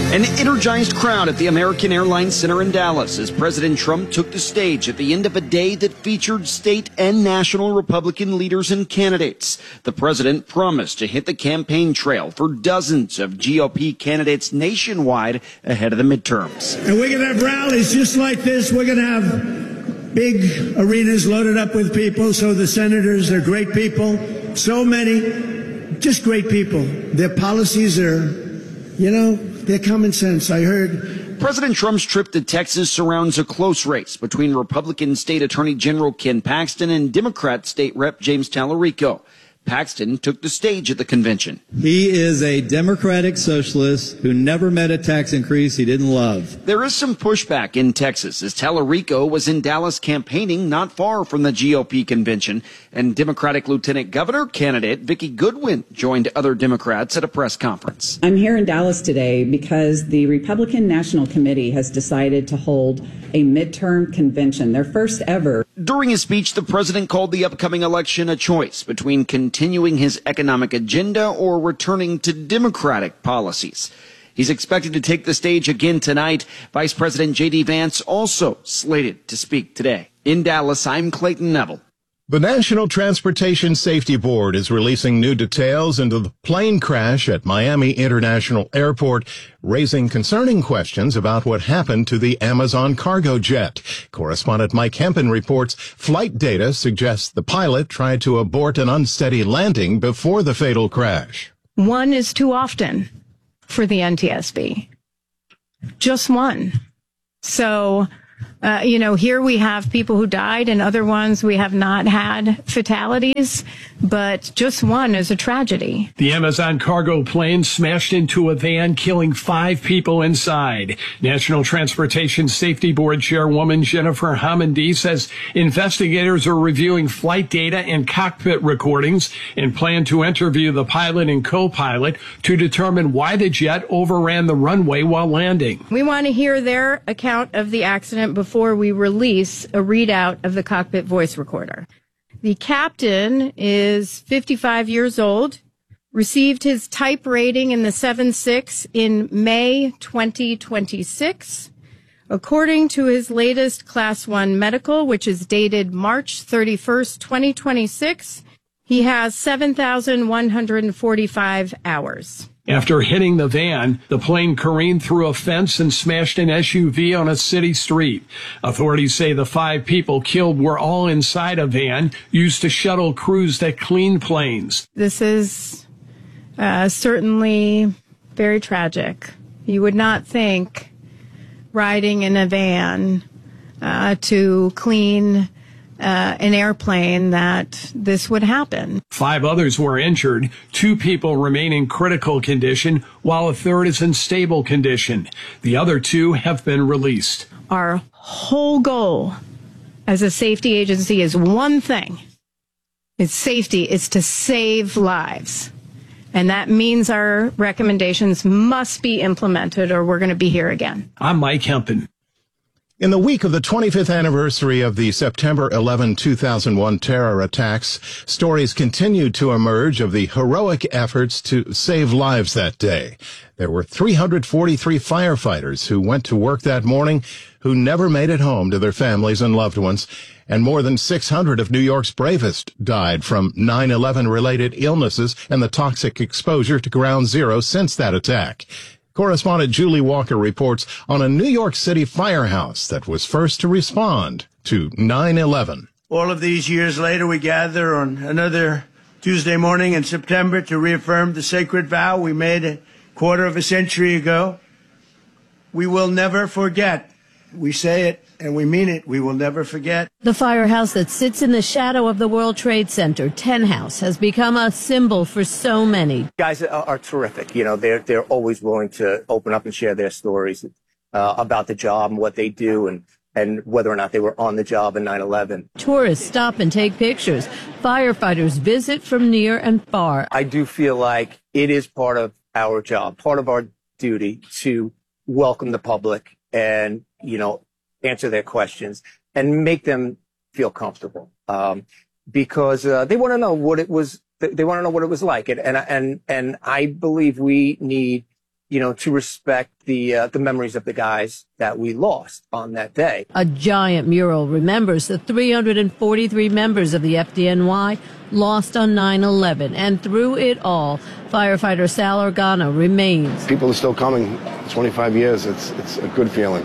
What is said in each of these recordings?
An energized crowd at the American Airlines Center in Dallas as President Trump took the stage at the end of a day that featured state and national Republican leaders and candidates. The president promised to hit the campaign trail for dozens of GOP candidates nationwide ahead of the midterms. And we're going to have rallies just like this. We're going to have big arenas loaded up with people. So the senators, they're great people. So many, just great people. Their policies are, they're common sense. I heard. President Trump's trip to Texas surrounds a close race between Republican State Attorney General Ken Paxton and Democrat State Rep James Tallarico. Paxton took the stage at the convention. He is a Democratic socialist who never met a tax increase he didn't love. There is some pushback in Texas as Tallarico was in Dallas campaigning not far from the GOP convention, and Democratic Lieutenant Governor candidate Vicki Goodwin joined other Democrats at a press conference. I'm here in Dallas today because the Republican National Committee has decided to hold a midterm convention, their first ever. During his speech, the president called the upcoming election a choice between continuing his economic agenda or returning to Democratic policies. He's expected to take the stage again tonight. Vice President J.D. Vance also slated to speak today. In Dallas, I'm Clayton Neville. The National Transportation Safety Board is releasing new details into the plane crash at Miami International Airport, raising concerning questions about what happened to the Amazon cargo jet. Correspondent Mike Hempen reports flight data suggests the pilot tried to abort an unsteady landing before the fatal crash. One is too often for the NTSB. Just one. So, here we have people who died and other ones we have not had fatalities, but just one is a tragedy. The Amazon cargo plane smashed into a van, killing 5 people inside. National Transportation Safety Board Chairwoman Jennifer Homendy says investigators are reviewing flight data and cockpit recordings and plan to interview the pilot and co-pilot to determine why the jet overran the runway while landing. We want to hear their account of the accident before we release a readout of the cockpit voice recorder. The captain is 55 years old, received his type rating in the 7.6 in May 2026. According to his latest Class 1 medical, which is dated March 31st, 2026, he has 7,145 hours. After hitting the van, the plane careened through a fence and smashed an SUV on a city street. Authorities say the 5 people killed were all inside a van used to shuttle crews that clean planes. This is certainly very tragic. You would not think riding in a van to clean an airplane that this would happen. 5 others were injured. 2 people remain in critical condition, while a third is in stable condition. The other 2 have been released. Our whole goal as a safety agency is one thing. It's safety. It's to save lives. And that means our recommendations must be implemented or we're going to be here again. I'm Mike Hempen. In the week of the 25th anniversary of the September 11, 2001 terror attacks, stories continued to emerge of the heroic efforts to save lives that day. There were 343 firefighters who went to work that morning who never made it home to their families and loved ones, and more than 600 of New York's bravest died from 9/11 related illnesses and the toxic exposure to Ground Zero since that attack. Correspondent Julie Walker reports on a New York City firehouse that was first to respond to 9/11. All of these years later, we gather on another Tuesday morning in September to reaffirm the sacred vow we made a quarter of a century ago. We will never forget. We say it and we mean it. We will never forget. The firehouse that sits in the shadow of the World Trade Center, Ten House, has become a symbol for so many. Guys are terrific. They're always willing to open up and share their stories about the job and what they do and whether or not they were on the job in 9/11. Tourists stop and take pictures. Firefighters visit from near and far. I do feel like it is part of our job, part of our duty to welcome the public and, answer their questions and make them feel comfortable, because they want to know what it was. They want to know what it was like. And I believe we need to respect the memories of the guys that we lost on that day. A giant mural remembers the 343 members of the FDNY lost on 9/11, and through it all, firefighter Sal Organo remains. People are still coming. 25 years. It's a good feeling.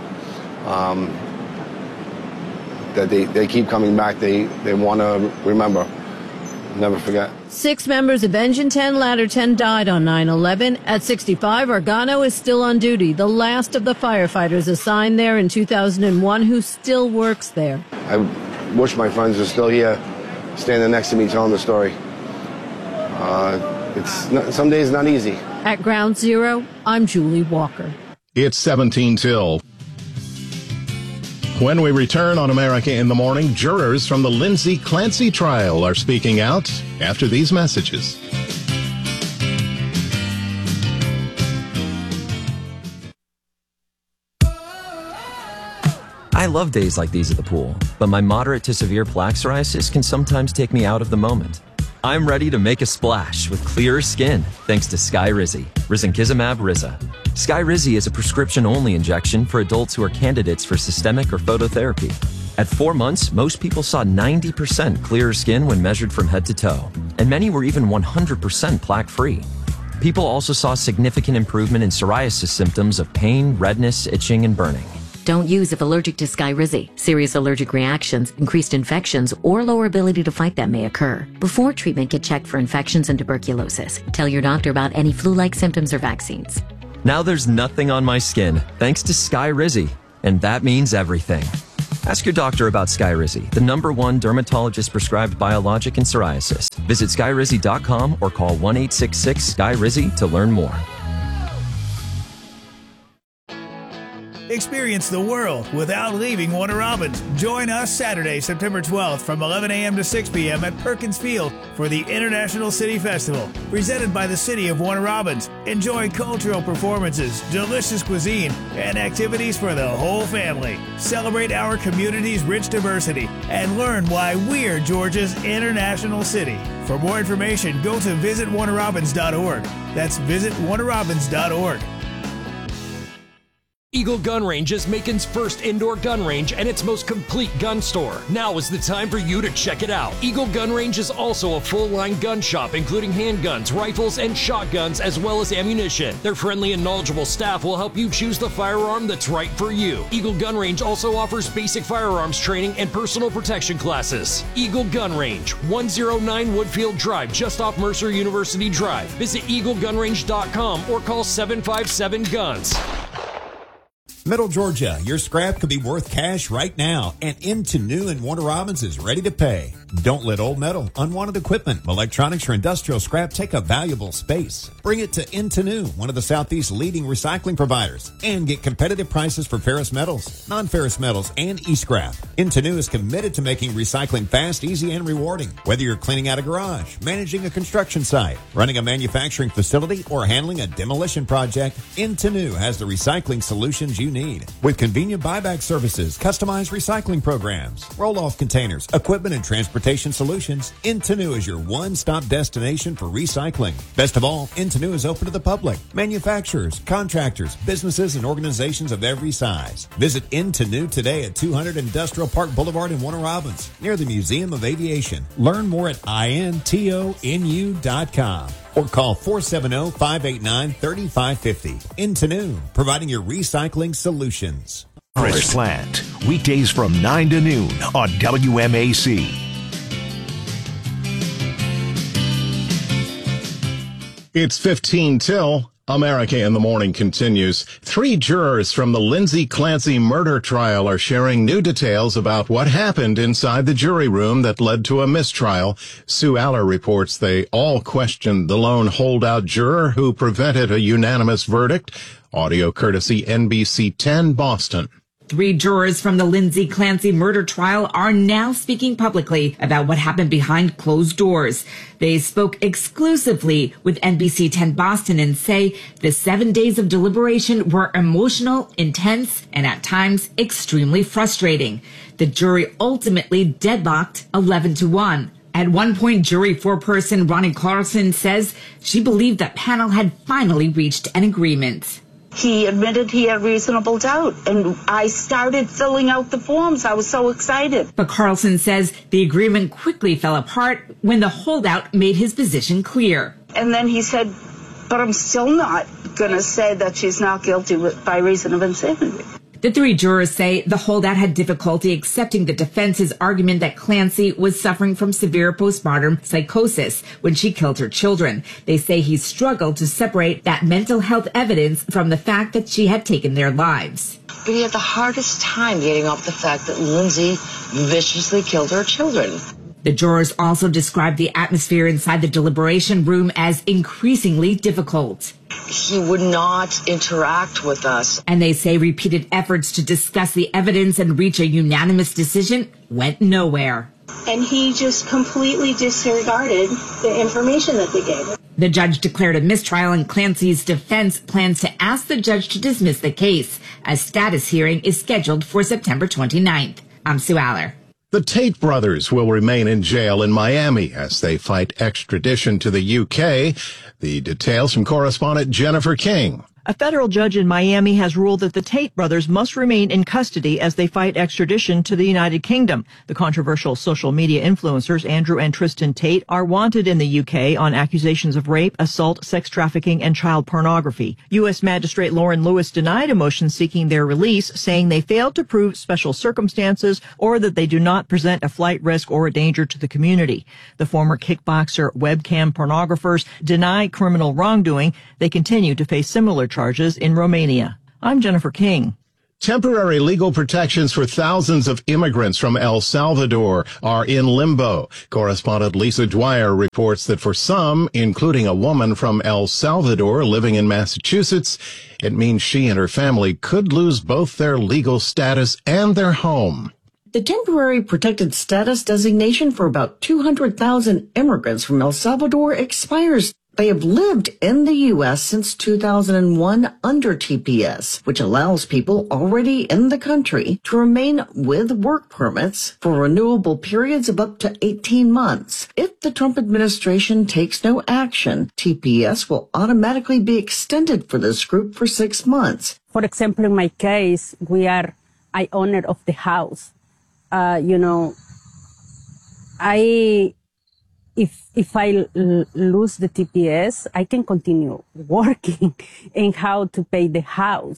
That they keep coming back. They want to remember, never forget. 6 members of Engine 10, Ladder 10 died on 9/11. At 65, Organo is still on duty, the last of the firefighters assigned there in 2001 who still works there. I wish my friends were still here, standing next to me telling the story. Some days not easy. At Ground Zero, I'm Julie Walker. It's 17 till. When we return on America in the Morning, jurors from the Lindsay Clancy trial are speaking out after these messages. I love days like these at the pool, but my moderate to severe plaque psoriasis can sometimes take me out of the moment. I'm ready to make a splash with clearer skin thanks to Skyrizi, risankizumab Riza. Skyrizi is a prescription-only injection for adults who are candidates for systemic or phototherapy. At 4 months, most people saw 90% clearer skin when measured from head to toe, and many were even 100% plaque-free. People also saw significant improvement in psoriasis symptoms of pain, redness, itching, and burning. Don't use if allergic to Skyrizi. Serious allergic reactions, increased infections, or lower ability to fight them may occur. Before treatment, get checked for infections and tuberculosis. Tell your doctor about any flu-like symptoms or vaccines. Now there's nothing on my skin thanks to Skyrizi, and that means everything. Ask your doctor about Skyrizi, the #1 dermatologist-prescribed biologic in psoriasis. Visit Skyrizi.com or call 1-866-SKYRIZI to learn more. Experience the world without leaving Warner Robins. Join us Saturday, September 12th from 11 a.m. to 6 p.m. at Perkins Field for the International City Festival, presented by the City of Warner Robins. Enjoy cultural performances, delicious cuisine, and activities for the whole family. Celebrate our community's rich diversity and learn why we're Georgia's international city. For more information, go to visitwarnerrobins.org. That's visitwarnerrobins.org. Eagle Gun Range is Macon's first indoor gun range and its most complete gun store. Now is the time for you to check it out. Eagle Gun Range is also a full-line gun shop, including handguns, rifles, and shotguns, as well as ammunition. Their friendly and knowledgeable staff will help you choose the firearm that's right for you. Eagle Gun Range also offers basic firearms training and personal protection classes. Eagle Gun Range, 109 Woodfield Drive, just off Mercer University Drive. Visit eaglegunrange.com or call 757-GUNS. Middle Georgia, your scrap could be worth cash right now, and Into New and Warner Robins is ready to pay. Don't let old metal, unwanted equipment, electronics, or industrial scrap take up valuable space. Bring it to Into New, one of the Southeast's leading recycling providers, and get competitive prices for ferrous metals, non-ferrous metals, and e-scrap. Into New is committed to making recycling fast, easy, and rewarding. Whether you're cleaning out a garage, managing a construction site, running a manufacturing facility, or handling a demolition project, Into New has the recycling solutions you need. With convenient buyback services, customized recycling programs, roll-off containers, equipment, and transportation solutions, Into New is your one-stop destination for recycling. Best of all, Into New is open to the public, manufacturers, contractors, businesses, and organizations of every size. Visit Into New today at 200 Industrial Park Boulevard in Warner Robins, near the Museum of Aviation. Learn more at intonu.com. Or call 470-589-3550. Into New, providing your recycling solutions. Chris Plant, weekdays from 9 to noon on WMAC. It's 15 till. America in the Morning continues. 3 jurors from the Lindsay Clancy murder trial are sharing new details about what happened inside the jury room that led to a mistrial. Sue Aller reports they all questioned the lone holdout juror who prevented a unanimous verdict. Audio courtesy NBC 10 Boston. 3 jurors from the Lindsay Clancy murder trial are now speaking publicly about what happened behind closed doors. They spoke exclusively with NBC 10 Boston and say the 7 days of deliberation were emotional, intense, and at times extremely frustrating. The jury ultimately deadlocked 11-1. At one point, jury foreperson Ronnie Carlson says she believed that panel had finally reached an agreement. He admitted he had reasonable doubt, and I started filling out the forms. I was so excited. But Carlson says the agreement quickly fell apart when the holdout made his position clear. And then he said, but I'm still not going to say that she's not guilty by reason of insanity. The three jurors say the holdout had difficulty accepting the defense's argument that Clancy was suffering from severe postpartum psychosis when she killed her children. They say he struggled to separate that mental health evidence from the fact that she had taken their lives. But he had the hardest time getting off the fact that Lindsay viciously killed her children. The jurors also described the atmosphere inside the deliberation room as increasingly difficult. He would not interact with us. And they say repeated efforts to discuss the evidence and reach a unanimous decision went nowhere. And he just completely disregarded the information that they gave him. The judge declared a mistrial, and Clancy's defense plans to ask the judge to dismiss the case. A status hearing is scheduled for September 29th. I'm Sue Aller. The Tate brothers will remain in jail in Miami as they fight extradition to the UK. The details from correspondent Jennifer King. A federal judge in Miami has ruled that the Tate brothers must remain in custody as they fight extradition to the United Kingdom. The controversial social media influencers Andrew and Tristan Tate are wanted in the UK on accusations of rape, assault, sex trafficking, and child pornography. U.S. Magistrate Lauren Lewis denied a motion seeking their release, saying they failed to prove special circumstances or that they do not present a flight risk or a danger to the community. The former kickboxer webcam pornographers deny criminal wrongdoing. They continue to face similar charges in Romania. I'm Jennifer King. Temporary legal protections for thousands of immigrants from El Salvador are in limbo. Correspondent Lisa Dwyer reports that for some, including a woman from El Salvador living in Massachusetts, it means she and her family could lose both their legal status and their home. The temporary protected status designation for about 200,000 immigrants from El Salvador expires. They have lived in the U.S. since 2001 under TPS, which allows people already in the country to remain with work permits for renewable periods of up to 18 months. If the Trump administration takes no action, TPS will automatically be extended for this group for 6 months. For example, in my case, I owner of the house. If I lose the TPS, I can continue working and how to pay the house.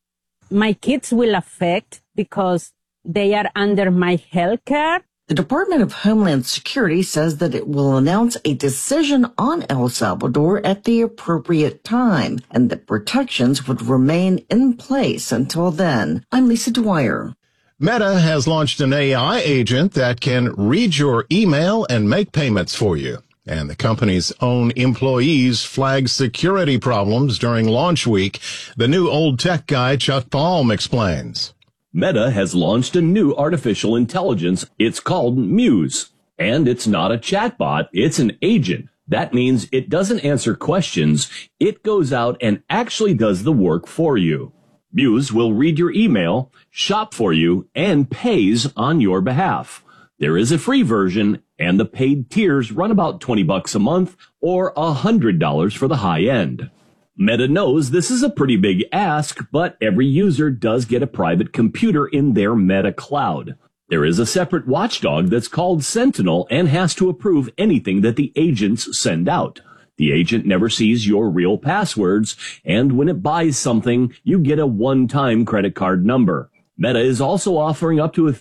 My kids will affect because they are under my health care. The Department of Homeland Security says that it will announce a decision on El Salvador at the appropriate time, and that protections would remain in place until then. I'm Lisa Dwyer. Meta has launched an AI agent that can read your email and make payments for you. And the company's own employees flagged security problems during launch week. The new old tech guy, Chuck Palm, explains. Meta has launched a new artificial intelligence. It's called Muse. And it's not a chatbot, it's an agent. That means it doesn't answer questions. It goes out and actually does the work for you. Muse will read your email, shop for you, and pays on your behalf. There is a free version, and the paid tiers run about $20 a month or $100 for the high end. Meta knows this is a pretty big ask, but every user does get a private computer in their Meta cloud. There is a separate watchdog that's called Sentinel and has to approve anything that the agents send out. The agent never sees your real passwords, and when it buys something, you get a one-time credit card number. Meta is also offering up to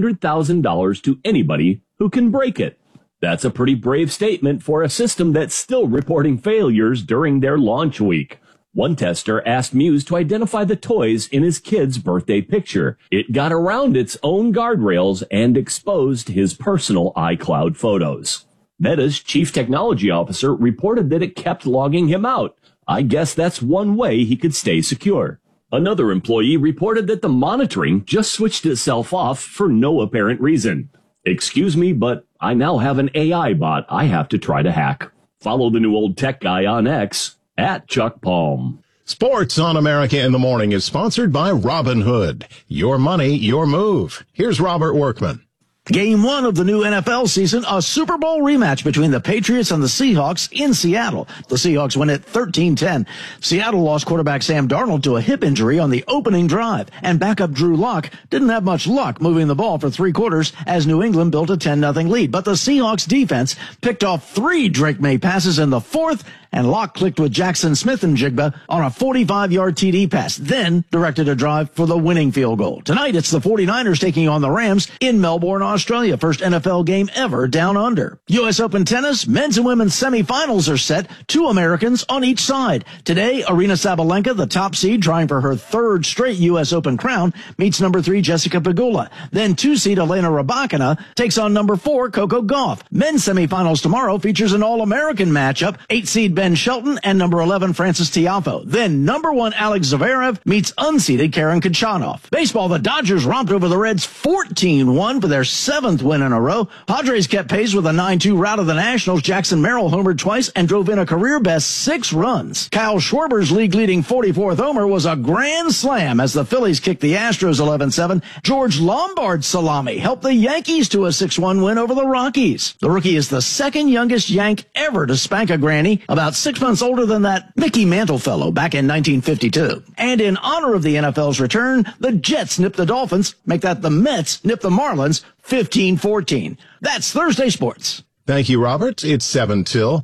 $300,000 to anybody who can break it. That's a pretty brave statement for a system that's still reporting failures during their launch week. One tester asked Muse to identify the toys in his kid's birthday picture. It got around its own guardrails and exposed his personal iCloud photos. Meta's chief technology officer reported that it kept logging him out. I guess that's one way he could stay secure. Another employee reported that the monitoring just switched itself off for no apparent reason. Excuse me, but I now have an AI bot I have to try to hack. Follow the new old tech guy on X at Chuck Palm. Sports on America in the Morning is sponsored by Robinhood. Your money, your move. Here's Robert Workman. Game 1 of the new NFL season, a Super Bowl rematch between the Patriots and the Seahawks in Seattle. The Seahawks win it 13-10. Seattle lost quarterback Sam Darnold to a hip injury on the opening drive, and backup Drew Lock didn't have much luck moving the ball for 3 quarters as New England built a 10-0 lead. But the Seahawks defense picked off 3 Drake May passes in the 4th, and Locke clicked with Jackson Smith and Jigba on a 45-yard TD pass, then directed a drive for the winning field goal. Tonight, it's the 49ers taking on the Rams in Melbourne, Australia. First NFL game ever down under. U.S. Open tennis, men's and women's semifinals are set. 2 Americans on each side. Today, Aryna Sabalenka, the top seed, trying for her 3rd straight U.S. Open crown, meets number 3 Jessica Pegula. Then 2-seed Elena Rybakina takes on number 4 Coco Gauff. Men's semifinals tomorrow features an all-American matchup. 8-seed Ben Shelton and number 11 Francis Tiafoe. Then number 1 Alex Zverev meets unseeded Karen Khachanov. Baseball, the Dodgers romped over the Reds 14-1 for their 7th win in a row. Padres kept pace with a 9-2 rout of the Nationals. Jackson Merrill homered twice and drove in a career-best 6 runs. Kyle Schwarber's league-leading 44th homer was a grand slam as the Phillies kicked the Astros 11-7. George Lombard's salami helped the Yankees to a 6-1 win over the Rockies. The rookie is the 2nd youngest Yank ever to spank a granny, about 6 months older than that Mickey Mantle fellow back in 1952. And in honor of the NFL's return, the Jets nip the Dolphins, make that the Mets nip the Marlins 15-14. That's Thursday Sports. Thank you, Robert. It's 7 till.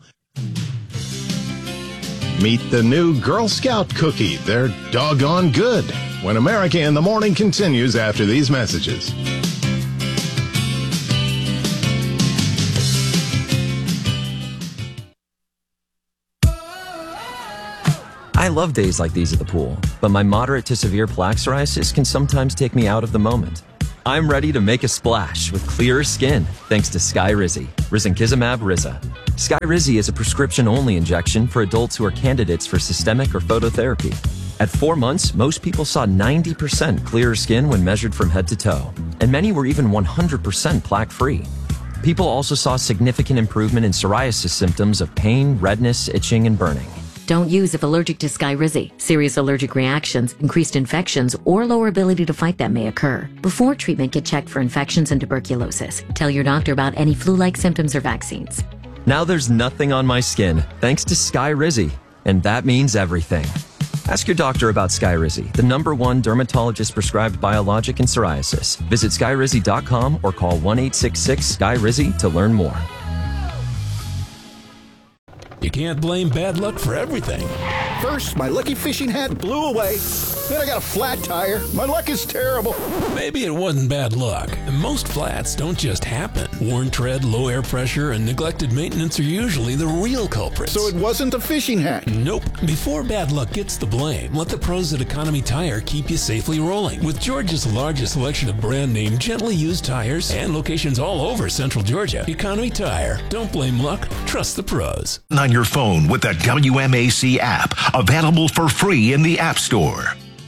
Meet the new Girl Scout cookie. They're doggone good. When America in the Morning continues after these messages. I love days like these at the pool, but my moderate to severe plaque psoriasis can sometimes take me out of the moment. I'm ready to make a splash with clearer skin thanks to Skyrizi, risankizumab Riza. Skyrizi is a prescription-only injection for adults who are candidates for systemic or phototherapy. At 4 months, most people saw 90% clearer skin when measured from head to toe, and many were even 100% plaque-free. People also saw significant improvement in psoriasis symptoms of pain, redness, itching, and burning. Don't use if allergic to Skyrizi. Serious allergic reactions, increased infections, or lower ability to fight them may occur. Before treatment, get checked for infections and tuberculosis. Tell your doctor about any flu-like symptoms or vaccines. Now there's nothing on my skin thanks to Skyrizi, and that means everything. Ask your doctor about Skyrizi, the #1 dermatologist-prescribed biologic in psoriasis. Visit Skyrizi.com or call 1-866-SKYRIZI to learn more. You can't blame bad luck for everything. First, my lucky fishing hat blew away. Then I got a flat tire. My luck is terrible. Maybe it wasn't bad luck. Most flats don't just happen. Worn tread, low air pressure, and neglected maintenance are usually the real culprits. So it wasn't a fishing hat? Nope. Before bad luck gets the blame, let the pros at Economy Tire keep you safely rolling. With Georgia's largest selection of brand name, gently used tires and locations all over Central Georgia, Economy Tire. Don't blame luck. Trust the pros. On your phone with the WMAC app, available for free in the App Store.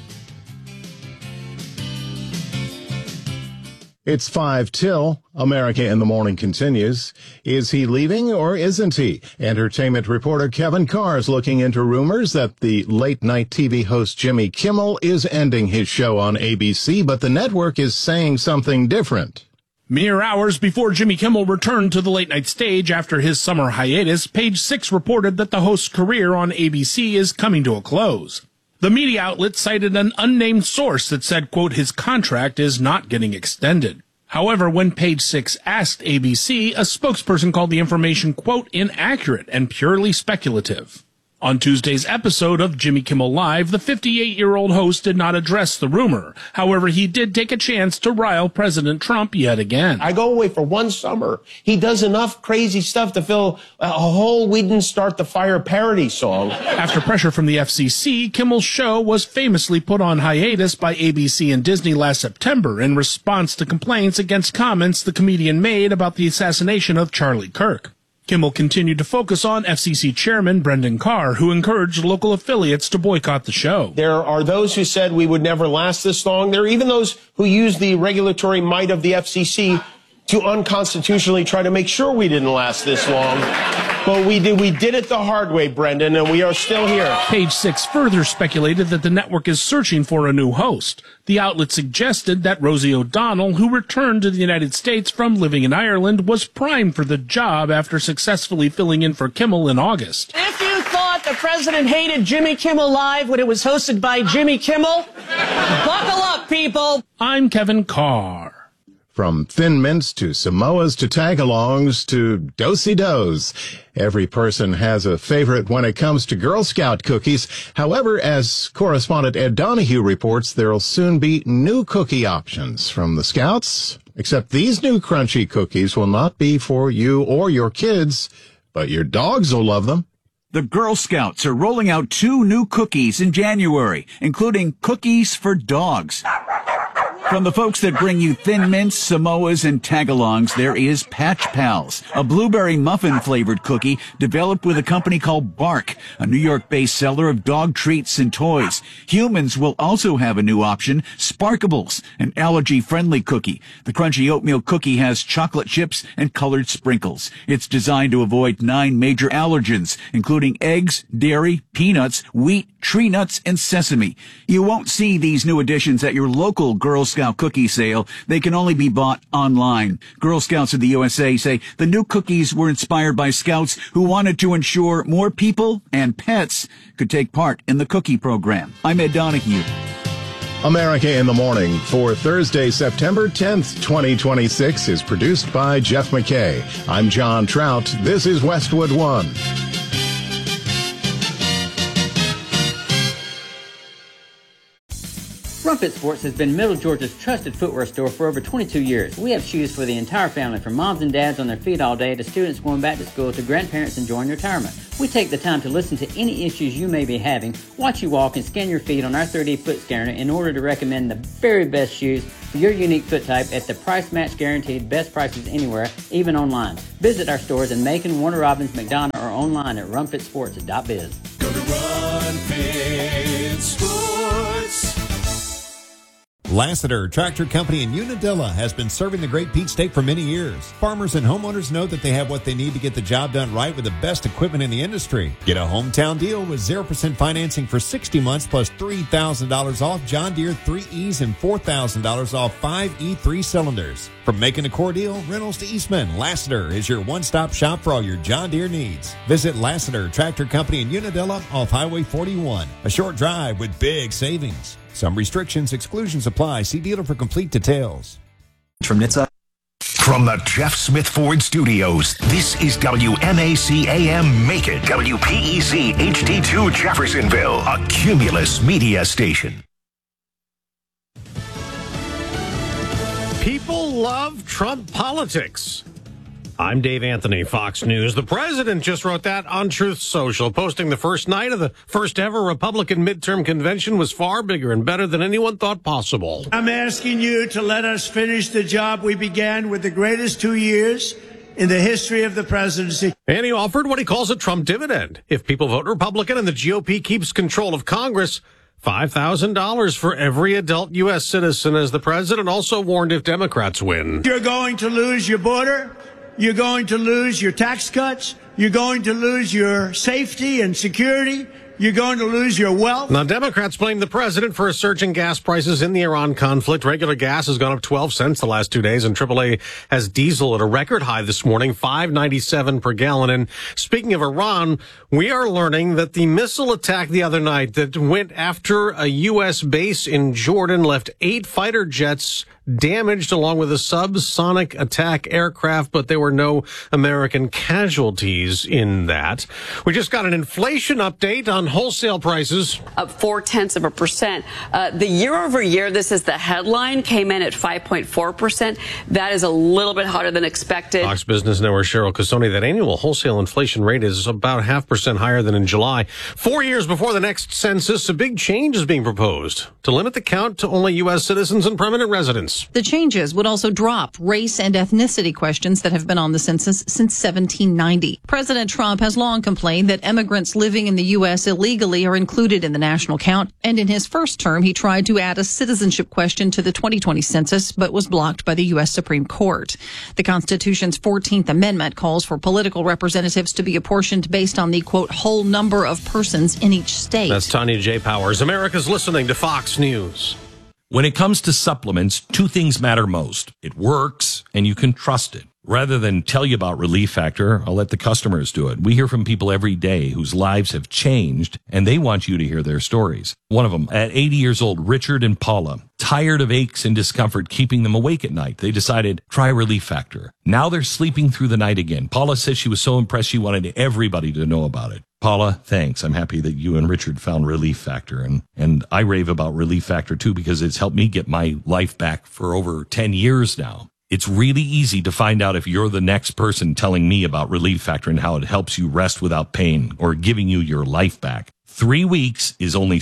It's 5 till. America in the Morning continues. Is he leaving or isn't he? Entertainment reporter Kevin Carr is looking into rumors that the late-night TV host Jimmy Kimmel is ending his show on ABC, but the network is saying something different. Mere hours before Jimmy Kimmel returned to the late-night stage after his summer hiatus, Page Six reported that the host's career on ABC is coming to a close. The media outlet cited an unnamed source that said, quote, his contract is not getting extended. However, when Page Six asked ABC, a spokesperson called the information, quote, inaccurate and purely speculative. On Tuesday's episode of Jimmy Kimmel Live, the 58-year-old host did not address the rumor. However, he did take a chance to rile President Trump yet again. I go away for one summer. He does enough crazy stuff to fill a whole We Didn't Start the Fire parody song. After pressure from the FCC, Kimmel's show was famously put on hiatus by ABC and Disney last September in response to complaints against comments the comedian made about the assassination of Charlie Kirk. Kimmel continued to focus on FCC Chairman Brendan Carr, who encouraged local affiliates to boycott the show. There are those who said we would never last this long. There are even those who use the regulatory might of the FCC to unconstitutionally try to make sure we didn't last this long. But we did it the hard way, Brendan, and we are still here. Page Six further speculated that the network is searching for a new host. The outlet suggested that Rosie O'Donnell, who returned to the United States from living in Ireland, was primed for the job after successfully filling in for Kimmel in August. If you thought the president hated Jimmy Kimmel Live when it was hosted by Jimmy Kimmel, buckle up, people. I'm Kevin Carr. From Thin Mints to Samoas to Tagalongs to Do-si-dos. Every person has a favorite when it comes to Girl Scout cookies. However, as correspondent Ed Donahue reports, there'll soon be new cookie options from the Scouts. Except these new crunchy cookies will not be for you or your kids, but your dogs will love them. The Girl Scouts are rolling out 2 new cookies in January, including cookies for dogs. From the folks that bring you Thin Mints, Samoas, and Tagalongs, there is Patch Pals, a blueberry muffin-flavored cookie developed with a company called Bark, a New York-based seller of dog treats and toys. Humans will also have a new option, Sparkables, an allergy-friendly cookie. The crunchy oatmeal cookie has chocolate chips and colored sprinkles. It's designed to avoid 9 major allergens, including eggs, dairy, peanuts, wheat, tree nuts, and sesame. You won't see these new additions at your local Girl Scout cookie sale. They can only be bought online. Girl Scouts of the USA say the new cookies were inspired by Scouts who wanted to ensure more people and pets could take part in the cookie program. I'm Ed Donahue. America in the Morning for Thursday, September 10th, 2026 is produced by Jeff McKay. I'm John Trout. This is Westwood One. Rumpet Sports has been Middle Georgia's trusted footwear store for over 22 years. We have shoes for the entire family, from moms and dads on their feet all day to students going back to school to grandparents enjoying retirement. We take the time to listen to any issues you may be having, watch you walk, and scan your feet on our 3D foot scanner in order to recommend the very best shoes for your unique foot type at the price match guaranteed best prices anywhere, even online. Visit our stores in Macon, Warner Robins, McDonough, or online at runfitsports.biz. Go to Run Fit Sports. Lassiter Tractor Company in Unadilla has been serving the Great Peak State for many years. Farmers and homeowners know that they have what they need to get the job done right with the best equipment in the industry. Get a hometown deal with 0% financing for 60 months plus $3,000 off John Deere 3Es and $4,000 off 5 E3 cylinders. From making a core deal, rentals to Eastman, Lassiter is your one-stop shop for all your John Deere needs. Visit Lassiter Tractor Company in Unadilla off Highway 41. A short drive with big savings. Some restrictions, exclusions apply. See dealer for complete details. From NHTSA. From the Jeff Smith Ford Studios, this is WMAC AM Macon, WPEC HD2 Jeffersonville, a Cumulus media station. People love Trump politics. I'm Dave Anthony, Fox News. The president just wrote that on Truth Social, posting the first night of the first ever Republican midterm convention was far bigger and better than anyone thought possible. I'm asking you to let us finish the job we began with the greatest 2 years in the history of the presidency. And he offered what he calls a Trump dividend. If people vote Republican and the GOP keeps control of Congress, $5,000 for every adult U.S. citizen, as the president also warned if Democrats win. You're going to lose your border. You're going to lose your tax cuts. You're going to lose your safety and security. You're going to lose your wealth. Now, Democrats blame the president for a surge in gas prices in the Iran conflict. Regular gas has gone up 12 cents the last 2 days, and AAA has diesel at a record high this morning, $5.97 per gallon. And speaking of Iran, we are learning that the missile attack the other night that went after a U.S. base in Jordan left 8 fighter jets damaged along with a subsonic attack aircraft, but there were no American casualties in that. We just got an inflation update on wholesale prices. Up 0.4%. The year over year, this is the headline, came in at 5.4%. That is a little bit hotter than expected. Fox Business Network Cheryl Casoni, that annual wholesale inflation rate is about 0.5% higher than in July. 4 years before the next census, a big change is being proposed to limit the count to only U.S. citizens and permanent residents. census. The changes would also drop race and ethnicity questions that have been on the census since 1790. President Trump has long complained that immigrants living in the U.S. illegally are included in the national count, and in his first term, he tried to add a citizenship question to the 2020 census, but was blocked by the U.S. Supreme Court. The Constitution's 14th Amendment calls for political representatives to be apportioned based on the, quote, whole number of persons in each state. That's Tanya J. Powers. America's listening to Fox News. When it comes to supplements, two things matter most. It works, and you can trust it. Rather than tell you about Relief Factor, I'll let the customers do it. We hear from people every day whose lives have changed, and they want you to hear their stories. One of them, at 80 years old, Richard and Paula, tired of aches and discomfort keeping them awake at night. They decided, try Relief Factor. Now they're sleeping through the night again. Paula says she was so impressed she wanted everybody to know about it. Paula, thanks. I'm happy that you and Richard found Relief Factor. And I rave about Relief Factor, too, because it's helped me get my life back for over 10 years now. It's really easy to find out if you're the next person telling me about Relief Factor and how it helps you rest without pain or giving you your life back. 3 weeks is only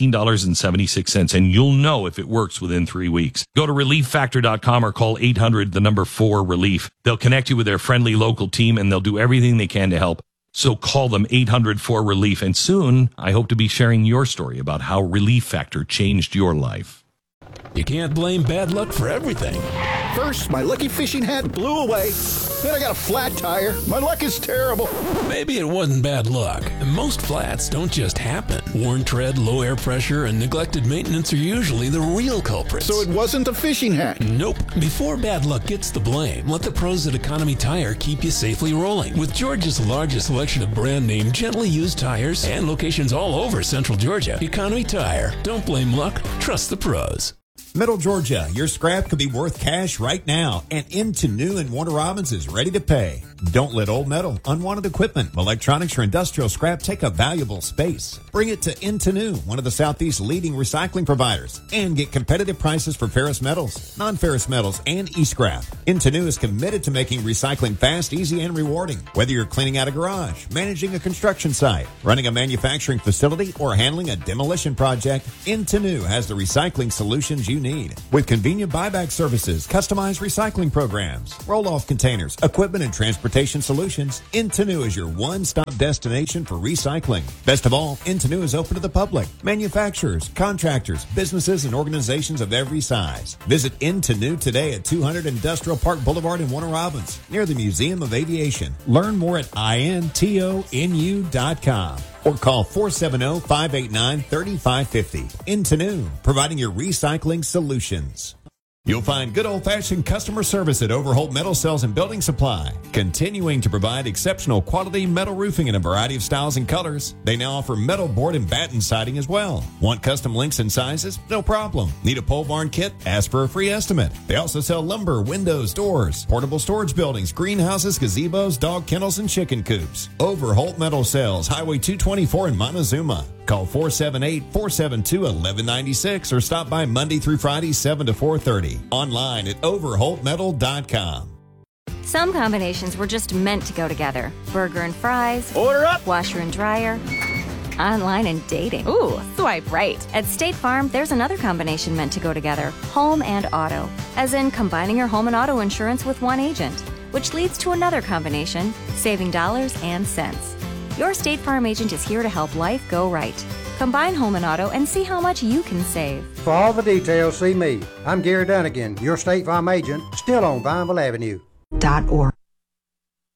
$17.76, and you'll know if it works within 3 weeks. Go to ReliefFactor.com or call 800-4-RELIEF. They'll connect you with their friendly local team, and they'll do everything they can to help. So call them 800-4-RELIEF, and soon I hope to be sharing your story about how Relief Factor changed your life. You can't blame bad luck for everything. First, my lucky fishing hat blew away. Then I got a flat tire. My luck is terrible. Maybe it wasn't bad luck. Most flats don't just happen. Worn tread, low air pressure, and neglected maintenance are usually the real culprits. So it wasn't a fishing hat? Nope. Before bad luck gets the blame, let the pros at Economy Tire keep you safely rolling. With Georgia's largest selection of brand name, gently used tires and locations all over Central Georgia, Economy Tire. Don't blame luck. Trust the pros. Middle Georgia, your scrap could be worth cash right now, and Into New and Warner Robins is ready to pay. Don't let old metal, unwanted equipment, electronics, or industrial scrap take up valuable space. Bring it to Into New, one of the Southeast's leading recycling providers, and get competitive prices for ferrous metals, non-ferrous metals, and e-scrap. Into New is committed to making recycling fast, easy, and rewarding. Whether you're cleaning out a garage, managing a construction site, running a manufacturing facility, or handling a demolition project, Into New has the recycling solutions you need. With convenient buyback services, customized recycling programs, roll-off containers, equipment, and transportation solutions, Into New is your one-stop destination for recycling. Best of all, Into New is open to the public, manufacturers, contractors, businesses, and organizations of every size. Visit Into New today at 200 Industrial Park Boulevard in Warner Robins, near the Museum of Aviation. Learn more at intonu.com. Or call 470-589-3550. Into New, providing your recycling solutions. You'll find good old-fashioned customer service at Overholt Metal Cells and Building Supply, continuing to provide exceptional quality metal roofing in a variety of styles and colors. They now offer metal board and batten siding as well. Want custom lengths and sizes? No problem. Need a pole barn kit? Ask for a free estimate. They also sell lumber, windows, doors, portable storage buildings, greenhouses, gazebos, dog kennels, and chicken coops. Overholt Metal Cells, Highway 224 in Montezuma. Call 478-472-1196 or stop by Monday through Friday, 7 to 4:30. Online at overholtmetal.com. Some combinations were just meant to go together. Burger and fries. Order up. Washer and dryer. Online and dating. Ooh, swipe right. At State Farm, there's another combination meant to go together. Home and auto. As in combining your home and auto insurance with one agent. Which leads to another combination, saving dollars and cents. Your State Farm agent is here to help life go right. Combine home and auto and see how much you can save. For all the details, see me. I'm Gary Dunnigan, your State Farm agent, still on Vineville Avenue. .org.